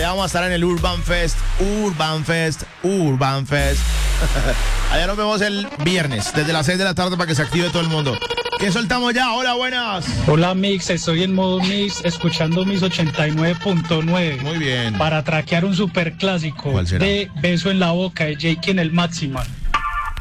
allá vamos a estar en el Urban Fest. Allá nos vemos el viernes, desde las 6 de la tarde para que se active todo el mundo. ¿Qué soltamos ya? Hola, buenas. Hola, Mix, estoy en modo Mix, escuchando Mix 89.9. Muy bien. Para traquear un super clásico. ¿Cuál será? De Beso en la Boca, de Jake en el Máxima.